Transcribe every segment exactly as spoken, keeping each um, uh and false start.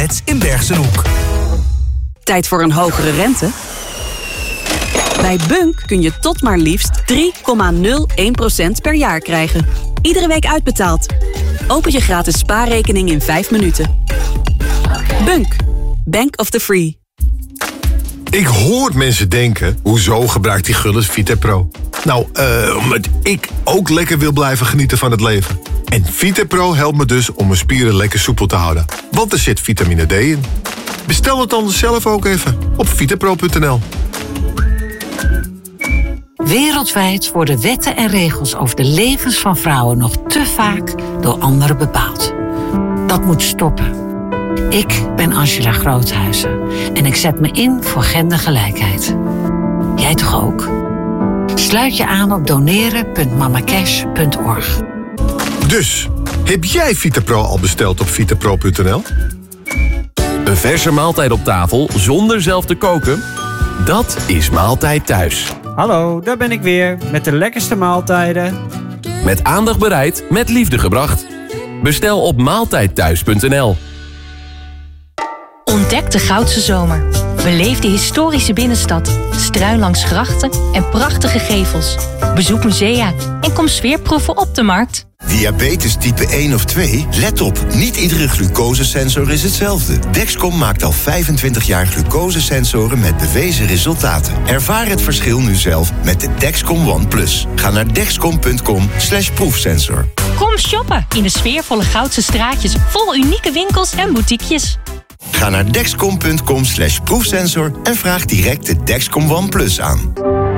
Flats in Bergse Hoek. Tijd voor een hogere rente? Bij Bunk kun je tot maar liefst drie komma nul één procent per jaar krijgen. Iedere week uitbetaald. Open je gratis spaarrekening in vijf minuten. Bunk. Bank of the Free. Ik hoor mensen denken, hoezo gebruikt die Gullis Vitapro? Nou, uh, omdat ik ook lekker wil blijven genieten van het leven. En Vitapro helpt me dus om mijn spieren lekker soepel te houden. Want er zit vitamine D in. Bestel het dan zelf ook even op vitapro punt n l. Wereldwijd worden wetten en regels over de levens van vrouwen nog te vaak door anderen bepaald. Dat moet stoppen. Ik ben Angela Groothuizen en ik zet me in voor gendergelijkheid. Jij toch ook? Sluit je aan op doneren punt mamacash punt org. Dus, heb jij Vitapro al besteld op vitapro punt n l? Een verse maaltijd op tafel zonder zelf te koken? Dat is Maaltijd Thuis. Hallo, daar ben ik weer met de lekkerste maaltijden. Met aandacht bereid, met liefde gebracht. Bestel op maaltijd thuis punt n l. Ontdek de Goudse Zomer. Beleef de historische binnenstad, struin langs grachten en prachtige gevels. Bezoek musea en kom sfeerproeven op de markt. Diabetes type één of twee? Let op, niet iedere glucosesensor is hetzelfde. Dexcom maakt al vijfentwintig jaar glucosesensoren met bewezen resultaten. Ervaar het verschil nu zelf met de Dexcom One Plus. Ga naar dexcom punt com slash proefsensor. Kom shoppen in de sfeervolle Goudse straatjes vol unieke winkels en boutiquejes. Ga naar dexcom punt com slash proefsensor en vraag direct de Dexcom One Plus aan.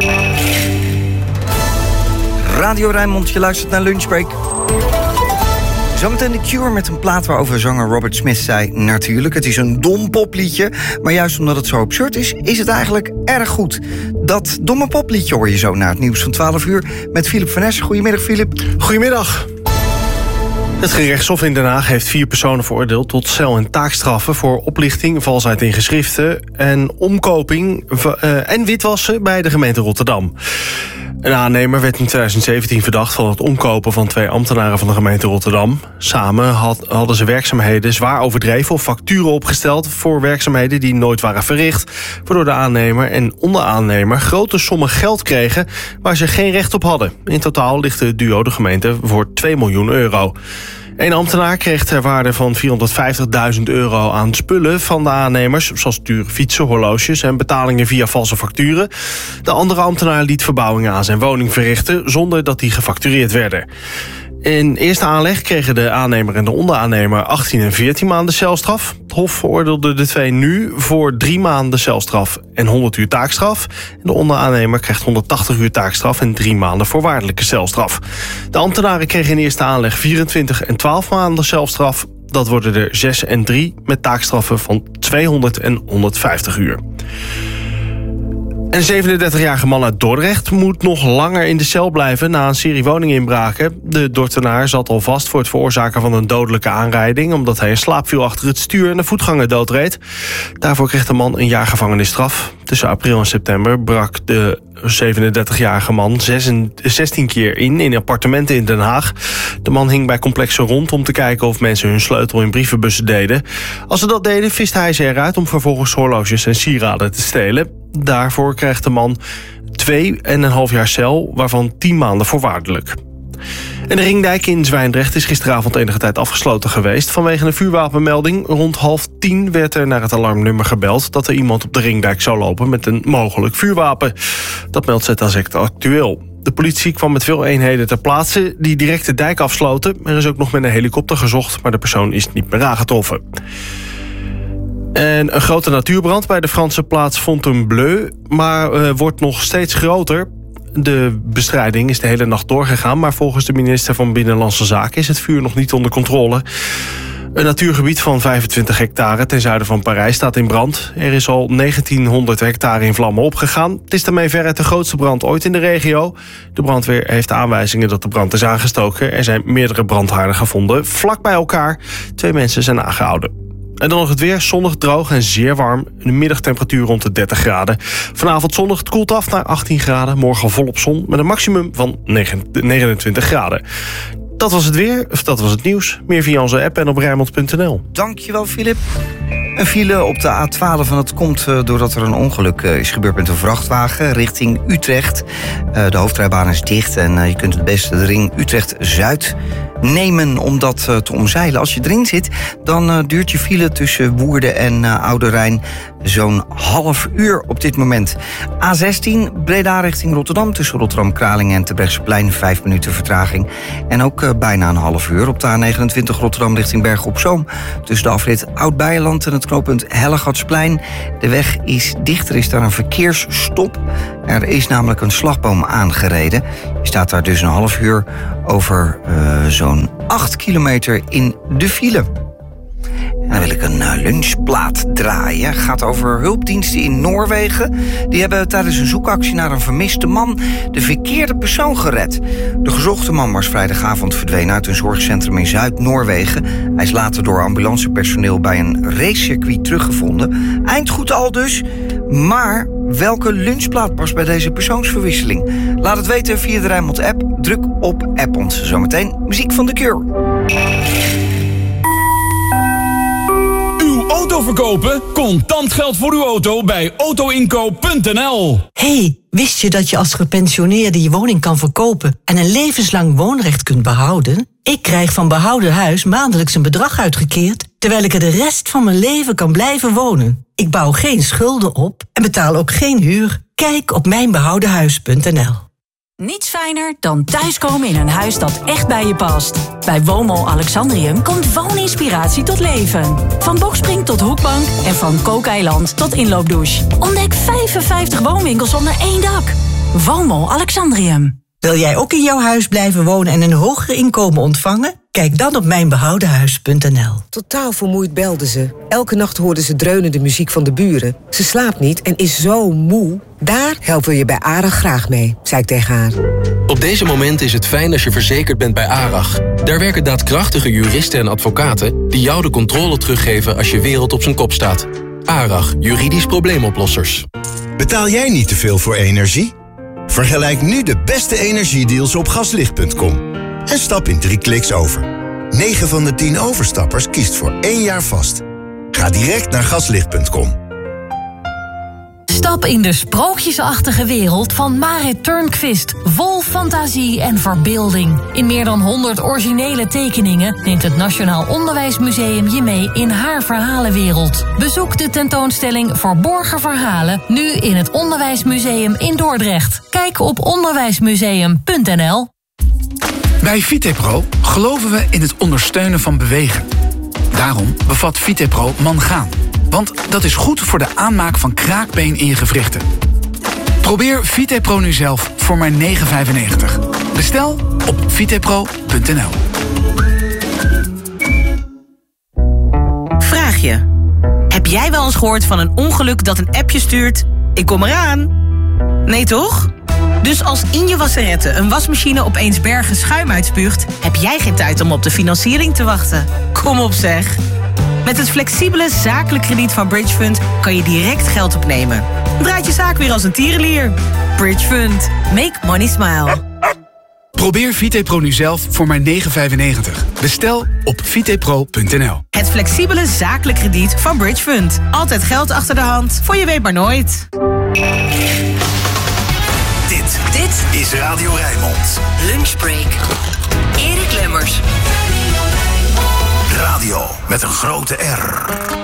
Radio Rijnmond, je luistert naar Lunchbreak. Zometeen The Cure met een plaat waarover zanger Robert Smith zei... natuurlijk, het is een dom popliedje, maar juist omdat het zo absurd is... is het eigenlijk erg goed. Dat domme popliedje hoor je zo na het nieuws van twaalf uur... met Philip van Essen. Goedemiddag, Philip. Goedemiddag. Het gerechtshof in Den Haag heeft vier personen veroordeeld tot cel- en taakstraffen voor oplichting, valsheid in geschriften en omkoping uh, en witwassen bij de gemeente Rotterdam. Een aannemer werd in twintig zeventien verdacht van het omkopen van twee ambtenaren van de gemeente Rotterdam. Samen had, hadden ze werkzaamheden zwaar overdreven of facturen opgesteld voor werkzaamheden die nooit waren verricht, waardoor de aannemer en onderaannemer grote sommen geld kregen waar ze geen recht op hadden. In totaal lichtte het duo de gemeente voor twee miljoen euro. Een ambtenaar kreeg ter waarde van vierhonderdvijftigduizend euro aan spullen van de aannemers, zoals dure fietsen, horloges en betalingen via valse facturen. De andere ambtenaar liet verbouwingen aan zijn woning verrichten zonder dat die gefactureerd werden. In eerste aanleg kregen de aannemer en de onderaannemer achttien en veertien maanden celstraf. Het Hof veroordeelde de twee nu voor drie maanden celstraf en honderd uur taakstraf. En de onderaannemer krijgt honderdtachtig uur taakstraf en drie maanden voorwaardelijke celstraf. De ambtenaren kregen in eerste aanleg vierentwintig en twaalf maanden celstraf. Dat worden er zes en drie met taakstraffen van tweehonderd en honderdvijftig uur. Een zevenendertigjarige man uit Dordrecht moet nog langer in de cel blijven na een serie woninginbraken. De Dordtenaar zat al vast voor het veroorzaken van een dodelijke aanrijding, omdat hij in slaap viel achter het stuur en de voetganger doodreed. Daarvoor kreeg de man een jaar gevangenisstraf. Tussen april en september brak de zevenendertigjarige man zestien keer in in appartementen in Den Haag. De man hing bij complexen rond om te kijken of mensen hun sleutel in brievenbussen deden. Als ze dat deden, viste hij ze eruit om vervolgens horloges en sieraden te stelen. Daarvoor krijgt de man twee en een half jaar cel, waarvan tien maanden voorwaardelijk. En de Ringdijk in Zwijndrecht is gisteravond enige tijd afgesloten geweest vanwege een vuurwapenmelding. Rond half tien werd er naar het alarmnummer gebeld dat er iemand op de Ringdijk zou lopen met een mogelijk vuurwapen. Dat meldt Z A Z Actueel. De politie kwam met veel eenheden ter plaatse die direct de dijk afsloten. Er is ook nog met een helikopter gezocht, maar de persoon is niet meer aangetroffen. En een grote natuurbrand bij de Franse plaats Fontainebleau, maar uh, wordt nog steeds groter. De bestrijding is de hele nacht doorgegaan, maar volgens de minister van Binnenlandse Zaken is het vuur nog niet onder controle. Een natuurgebied van vijfentwintig hectare ten zuiden van Parijs staat in brand. Er is al negentienhonderd hectare in vlammen opgegaan. Het is daarmee veruit de grootste brand ooit in de regio. De brandweer heeft aanwijzingen dat de brand is aangestoken. Er zijn meerdere brandhaarden gevonden, vlak bij elkaar. Twee mensen zijn aangehouden. En dan nog het weer, zonnig, droog en zeer warm. Een middagtemperatuur rond de dertig graden. Vanavond zonnig, het koelt af naar achttien graden. Morgen volop zon met een maximum van negenentwintig graden. Dat was het weer, of dat was het nieuws. Meer via onze app en op Rijnmond punt n l. Dankjewel, Filip. Een file op de A twaalf en dat komt uh, doordat er een ongeluk uh, is gebeurd met een vrachtwagen richting Utrecht. Uh, de hoofdrijbaan is dicht en uh, je kunt het beste de ring Utrecht-Zuid nemen om dat uh, te omzeilen. Als je erin zit, dan uh, duurt je file tussen Woerden en uh, Oude Rijn zo'n half uur op dit moment. A zestien, Breda richting Rotterdam, tussen Rotterdam-Kralingen en Terbrechtseplein, vijf minuten vertraging. En ook uh, bijna een half uur op de A negenentwintig Rotterdam richting Bergen op Zoom, tussen de afrit Oud-Beijerland en het knooppunt Hellegatsplein. De weg is dicht, er is daar een verkeersstop. Er is namelijk een slagboom aangereden. Je staat daar dus een half uur over uh, zo'n acht kilometer in de file. En dan wil ik een uh, lunchplaat draaien. Gaat over hulpdiensten in Noorwegen. Die hebben tijdens een zoekactie naar een vermiste man de verkeerde persoon gered. De gezochte man was vrijdagavond verdwenen uit een zorgcentrum in Zuid-Noorwegen. Hij is later door ambulancepersoneel bij een racecircuit teruggevonden. Eindgoed al dus. Maar welke lunchplaat past bij deze persoonsverwisseling? Laat het weten via de Rijnmond-app. Druk op app ons. Zometeen muziek van The Cure. Auto verkopen? Contant geld voor uw auto bij autoinkoop punt n l. Hey, wist je dat je als gepensioneerde je woning kan verkopen en een levenslang woonrecht kunt behouden? Ik krijg van Behouden Huis maandelijks een bedrag uitgekeerd, terwijl ik er de rest van mijn leven kan blijven wonen. Ik bouw geen schulden op en betaal ook geen huur. Kijk op mijn behouden huis punt n l. Niets fijner dan thuiskomen in een huis dat echt bij je past. Bij Woonmol Alexandrium komt wooninspiratie tot leven. Van bokspring tot hoekbank en van kookeiland tot inloopdouche. Ontdek vijfenvijftig woonwinkels onder één dak. Woonmol Alexandrium. Wil jij ook in jouw huis blijven wonen en een hoger inkomen ontvangen? Kijk dan op mijn behouden huis punt n l. Totaal vermoeid belde ze. Elke nacht hoorde ze dreunende muziek van de buren. Ze slaapt niet en is zo moe. Daar helpen we je bij ARAG graag mee, zei ik tegen haar. Op deze momenten is het fijn als je verzekerd bent bij ARAG. Daar werken daadkrachtige juristen en advocaten die jou de controle teruggeven als je wereld op zijn kop staat. ARAG, juridisch probleemoplossers. Betaal jij niet te veel voor energie? Vergelijk nu de beste energiedeals op gaslicht punt com. En stap in drie kliks over. negen van de tien overstappers kiest voor één jaar vast. Ga direct naar gaslicht punt com. Stap in de sprookjesachtige wereld van Marit Turnquist. Vol fantasie en verbeelding. In meer dan honderd originele tekeningen neemt het Nationaal Onderwijsmuseum je mee in haar verhalenwereld. Bezoek de tentoonstelling Verborgen Verhalen nu in het Onderwijsmuseum in Dordrecht. Kijk op onderwijsmuseum punt n l. Bij Vitepro geloven we in het ondersteunen van bewegen. Daarom bevat Vitepro mangaan. Want dat is goed voor de aanmaak van kraakbeen in je gewrichten. Probeer Vitepro nu zelf voor maar negen vijfennegentig. Bestel op vitepro punt n l. Vraag je. Heb jij wel eens gehoord van een ongeluk dat een appje stuurt? Ik kom eraan. Nee toch? Dus als in je wasserette een wasmachine opeens bergen schuim uitspuugt, heb jij geen tijd om op de financiering te wachten. Kom op zeg. Met het flexibele zakelijk krediet van Bridgefund kan je direct geld opnemen. Draait je zaak weer als een tierenlier. Bridgefund. Make money smile. Probeer Vitepro nu zelf voor maar negen vijfennegentig. Bestel op vitepro punt n l. Het flexibele zakelijk krediet van Bridgefund. Altijd geld achter de hand, voor je weet maar nooit. Dit, dit is Radio Rijnmond. Lunchbreak. Erik Lemmers. Radio met een grote R.